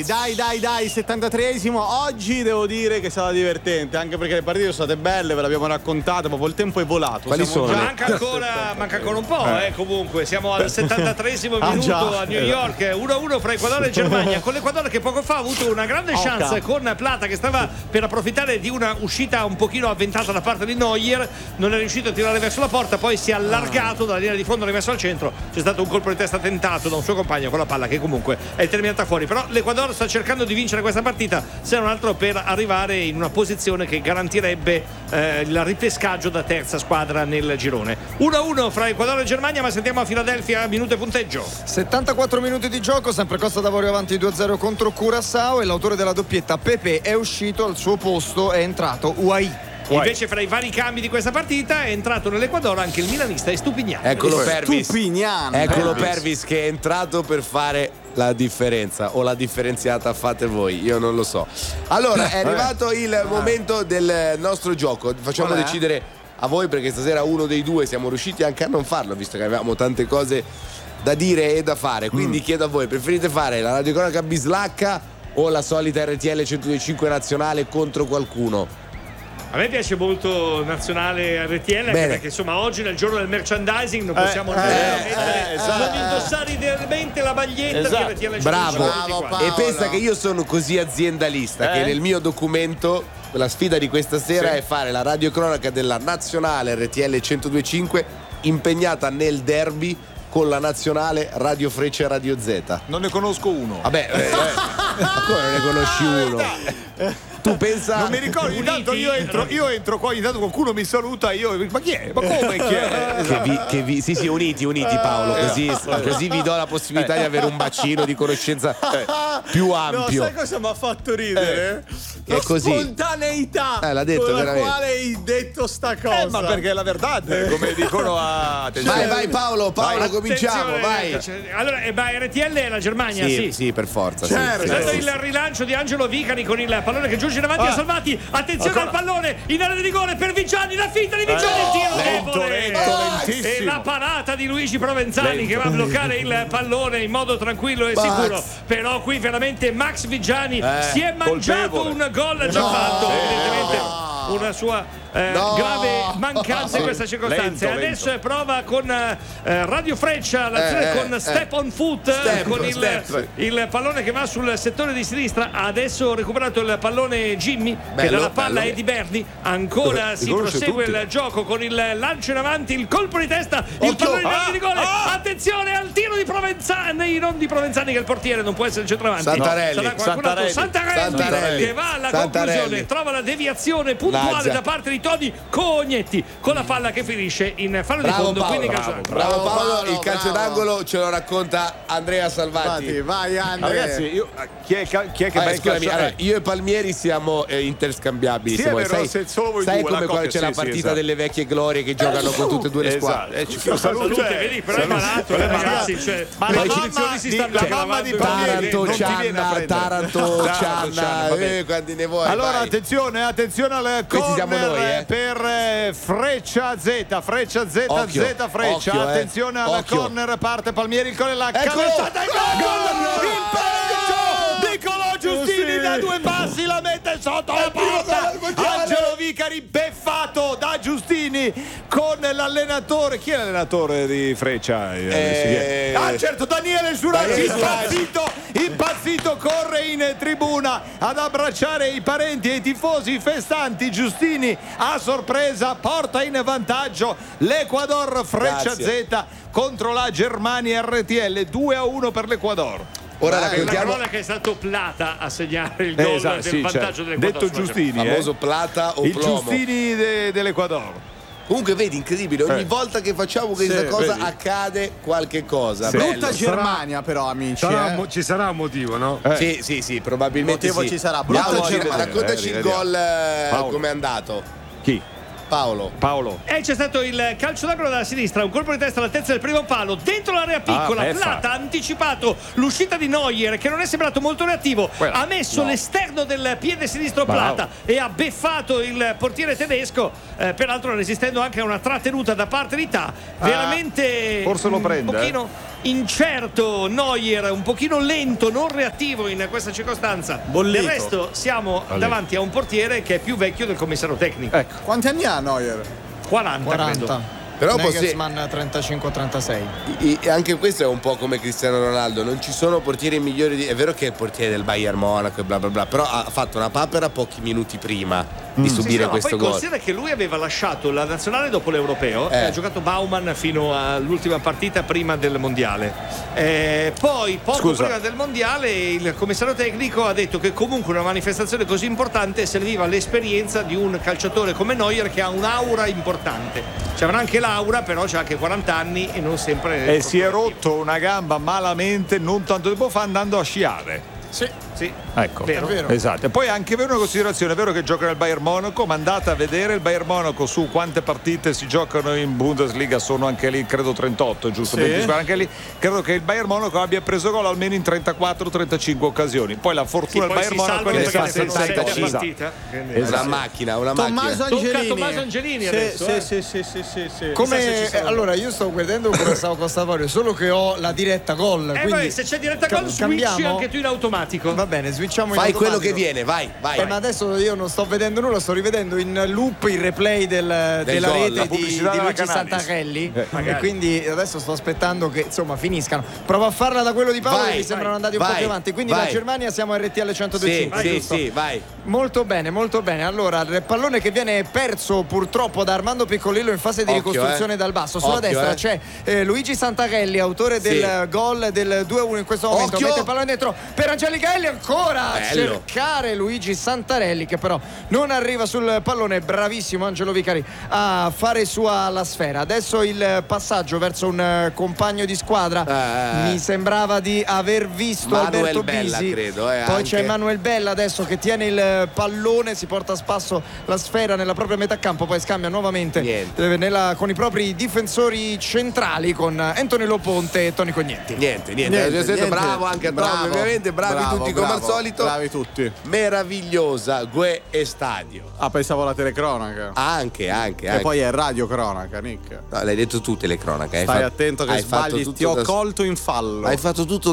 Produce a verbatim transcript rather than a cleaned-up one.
dai, dai, dai, dai, settantatreesimo. Oggi devo dire che è stata divertente, anche perché le partite sono state belle, ve l'abbiamo raccontato, proprio il tempo è volato. Quali Siamo sono? già... Manca ancora, manca ancora un po', eh. eh, comunque. Siamo al settantatreesimo Ah, minuto già. a New York, uno a uno fra Ecuador e Germania, con l'Equador che poco fa ha avuto una grande Oh, chance cazzo. con Plata, che stava per approfittare di una uscita un pochino avventata da parte di Neuer, non è riuscito a tirare verso la porta, poi si è allargato dalla linea di fondo rimesso al centro, c'è stato un colpo di testa tentato da un suo compagno con la palla che comunque è terminata fuori. Però l'Equador sta cercando di vincere questa partita, se non altro per arrivare in una posizione che garantirebbe eh, il ripescaggio da terza squadra nel girone. uno a uno fra Ecuador e Germania, ma sentiamo a Filadelfia minuto e punteggio. settantaquattro minuti di gioco, sempre Costa d'Avorio avanti due a zero contro Curaçao, e l'autore della doppietta Pepe è uscito, al suo posto è entrato Uai. Invece fra i vari cambi di questa partita è entrato nell'Equador anche il milanista Estupignano. Eccolo Pervis. Stupignan. Eccolo Pervis. Pervis che è entrato per fare la differenza, o la differenziata fate voi, io non lo so. Allora è arrivato il momento del nostro gioco. Facciamo Qual è? decidere a voi, perché stasera uno dei due siamo riusciti anche a non farlo, visto che avevamo tante cose da dire e da fare. Quindi mm. chiedo a voi, preferite fare la radiocronaca bislacca o la solita R T L centodue e cinque nazionale contro qualcuno? A me piace molto Nazionale R T L, anche perché insomma oggi nel giorno del merchandising non possiamo eh, non, eh, mettere, eh, esatto. non indossare idealmente la maglietta Esatto. di R T L. Bravo. Bravo, Paolo. E pensa che io sono così aziendalista Eh? che nel mio documento la sfida di questa sera Sì. è fare la radiocronaca della nazionale R T L centodue e cinque impegnata nel derby con la nazionale Radio Freccia e Radio Z. Non ne conosco uno. Vabbè, eh, come non ne conosci uno? Tu pensa. Non mi ricordo, intanto io entro, io entro qua, intanto qualcuno mi saluta, io. Ma chi è? Ma come chi è? Che vi, che vi, sì, sì, uniti, uniti Paolo, così, così vi do la possibilità di avere un bacino di conoscenza più No, ampio. sai cosa mi ha fatto ridere? È La così. spontaneità Eh, l'ha detto con la veramente. quale hai detto sta cosa. Eh, ma perché è la verità, come dicono a Vai, vai Paolo, Paolo, Vai. cominciamo, vai. Attenzione, Allora, eh, ma R T L è la Germania, Sì, sì. sì, per forza. sì, Certo. sì, È stato sì. il rilancio di Angelo Vicani con il pallone che giunge in avanti a Salvati. Attenzione Ancora. al pallone in area di rigore per Vigiani, la finta di Vigiani, il tiro lento, debole. lento, E lentissimo. la parata di Luigi Provenzani Lento. che va a bloccare il pallone in modo tranquillo e Max. sicuro. Però qui veramente Max Vigiani Eh, si è mangiato colpevole. un gol già No. fatto, Sì. evidentemente una sua eh, No. grave mancanza in questa circostanza. Lento, E adesso lento. prova con eh, Radio Freccia l'azione Eh, eh, con eh. step on foot, Step, con il, step. il pallone che va sul settore di sinistra. Ha adesso recuperato il pallone Jimmy che Bello, dà la palla bello. a Eddie Berni. Ancora Li si conosce prosegue tutti. il gioco con il lancio in avanti, il colpo di testa, il Occhio. pallone in area di rigore. Ah, ah. Attenzione al tiro di Provenzani, non di Provenzani che è il portiere, non può essere il centravanti. Santarelli. Sarà qualcun altro. Santarelli. Santarelli, Santarelli. che va alla Santarelli. conclusione, trova la deviazione puntuale Lazza. da parte di Toni Cognetti con la palla che finisce in fallo di Bravo fondo. Paolo, Quindi bravo, calcio- bravo Paolo, Paolo, il calcio bravo. d'angolo ce lo racconta Andrea Salvati. Infatti, vai Andre. Ragazzi, io, chi, è, chi è che Ah, va in scusami, calcio? allora, io e Palmieri siamo eh, interscambiabili. Sì, è vero, se solo voi sai due, come la quando coppia, c'è la sì, sì, partita esatto. delle vecchie glorie che giocano con tutte e due le Esatto. squadre. Eh, ci- salute, Salute, vedi, però è malato, eh, ragazzi. Cioè, Ma le la istituzioni mamma si di- stanno la cavando mamma di in Palmieri mano. Taranto, non ti viene a Cianna, prendere. Taranto, Taranto, Cianna, Cianna, va bene. eh, quanti ne vuoi? Allora vai. attenzione, attenzione al Questi siamo corner noi, eh. per eh, Freccia Z, Freccia Z, Occhio, Z Freccia. occhio, eh. Attenzione al Occhio. corner, parte Palmieri, il corner, la Eccolo. cabezzata e gol! Gol! Il pareggio! Niccolò Giustini Sì. da due passi la mette sotto la primo porta. gol al mondiale. Angelo Vicari beffato da Giustini con l'allenatore. Chi è l'allenatore di Freccia? Eh, Ah certo, Daniele Suracci, Daniele Suracci. impazzito, impazzito, corre in tribuna ad abbracciare i parenti e i tifosi festanti. Giustini a sorpresa porta in vantaggio l'Ecuador. Freccia Grazie. Z contro la Germania R T L, due a uno per l'Ecuador. Ora La raccontiamo cronaca è stato Plata a segnare il Eh, gol esatto, del sì, vantaggio certo. dell'Equador. Detto sulla Giustini, Germania. famoso eh? plata o Il plomo. Giustini de- dell'Ecuador. Comunque vedi, incredibile, ogni Eh. volta che facciamo questa Sì, cosa vedi. accade qualche cosa. Sì. Bello. Brutta Germania però, amici. Sarà eh. un mo- ci sarà un motivo, no? Eh. Sì, sì, sì, probabilmente Motivo sì. ci sarà. Brutta Andiamo, Germania. raccontaci Eh, il rivediamo. gol, eh, Paolo. com'è andato. Chi? Paolo. Paolo. E c'è stato il calcio d'angolo dalla sinistra, un colpo di testa all'altezza del primo palo, dentro l'area piccola. Ah, beffa. Plata ha anticipato l'uscita di Neuer, che non è sembrato molto reattivo. Quella. Ha messo No. l'esterno del piede sinistro Bravo. Plata e ha beffato il portiere tedesco, eh, peraltro resistendo anche a una trattenuta da parte di Ta. Veramente forse lo un prende, pochino incerto Neuer, un pochino lento, non reattivo in questa circostanza. Bollito. Del resto siamo Allì. davanti a un portiere che è più vecchio del commissario tecnico. Ecco. Quanti anni ha Neuer? quaranta, credo. quaranta. Però possi- Nagelsmann trentacinque trentasei. I- i- anche questo è un po' come Cristiano Ronaldo, non ci sono portieri migliori di... È vero che è il portiere del Bayern Monaco e bla bla bla, però ha fatto una papera pochi minuti prima di Sì, sì, subire no, ma questo poi gol. considera che lui aveva lasciato la nazionale dopo l'europeo, Eh. ha giocato Baumann fino all'ultima partita prima del mondiale. Eh, poi, poco Scusa. prima del mondiale, il commissario tecnico ha detto che comunque una manifestazione così importante serviva l'esperienza di un calciatore come Neuer che ha un'aura importante. Cioè, avrà anche l'aura, però c'ha anche quaranta anni e non sempre. E si è rotto una gamba malamente non tanto tempo fa andando a sciare. Sì. Sì. Ecco, Vero. È vero. esatto. E poi anche vero una considerazione, è vero che gioca nel Bayern Monaco, ma andate a vedere il Bayern Monaco su quante partite si giocano in Bundesliga, sono anche lì, credo trentotto, giusto? Sì. ventiquattro, anche lì credo che il Bayern Monaco abbia preso gol almeno in trentaquattro trentacinque occasioni. Poi la Sì, fortuna del poi Bayern si Monaco salva è perché fa ne fanno sette a sessanta. partita. Una Esatto. macchina, una Tommaso macchina. Tocca a Angelini. Tommaso Angelini Sì, adesso. sì, eh. sì, sì, sì, sì, sì. Come Chissà se ci sarà. allora io sto guardando Curaçao Costa d'Avorio, solo che ho la diretta gol. Eh, quindi beh, se c'è diretta ca- gol, switch cambiamo? anche tu in automatico. Va bene, switchiamo in Fai quello automatico. che viene, vai, vai. Eh, ma adesso io non sto vedendo nulla, sto rivedendo in loop il replay del- della gol, rete la di, pubblicità di della Luigi Canalis. Santarelli Eh, e quindi adesso sto aspettando che insomma finiscano. Provo a farla da quello di Paolo Vai, che mi sembrano vai, andati un po' vai, più avanti. Quindi vai. la Germania siamo a R T L centodue e Sì, cinque, sì, giusto? sì, vai. Molto bene, molto bene. Allora, il pallone che viene perso purtroppo da Armando Piccolillo in fase di Occhio, ricostruzione eh. dal basso. Sulla Occhio, destra eh. c'è eh, Luigi Santarelli, autore del Sì. gol del due a uno in questo momento. Occhio. Mette il pallone dentro per Angelicaelli ancora a Bello. cercare Luigi Santarelli che però non arriva sul pallone. Bravissimo Angelo Vicari a fare sua la sfera. Adesso il passaggio verso un eh, compagno di squadra. Eh. Mi sembrava di aver visto Manuel Alberto Bella, Bisi. credo, eh, Poi anche. c'è Manuel Bella adesso che tiene il pallone, si porta a spasso la sfera nella propria metà campo, poi scambia nuovamente Niente. eh, nella- con i propri difensori centrali con Antonello Ponte e Toni Cognetti. Niente, niente, Niente, Ho detto niente. bravo anche a Tommy, Bravo, ovviamente, bravi bravo, tutti come al bravo, solito. Bravi tutti. Meravigliosa Gue e Stadio. Ah, pensavo alla telecronaca. Anche, anche, E anche. poi è radio cronaca, Nick. No, l'hai detto tutte le cronache. hai Stai fatto- attento che hai fatto sbagli, tutto ti ho da- colto in fallo. Hai fatto tutto